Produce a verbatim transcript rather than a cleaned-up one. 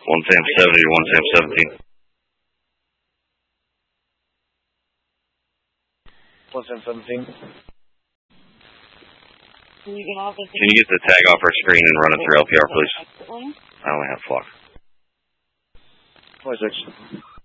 one Sam seventy to one Sam seventeen. one Sam seventeen. Can you get the tag off our screen and run it through L P R, please? I only have flock. twenty-six.